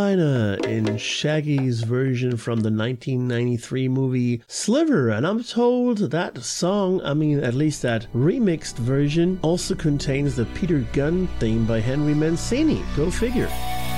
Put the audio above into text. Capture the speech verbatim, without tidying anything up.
in Shaggy's version from the nineteen ninety-three movie Sliver, and I'm told that song, I mean at least that remixed version, also contains the Peter Gunn theme by Henry Mancini. Go figure.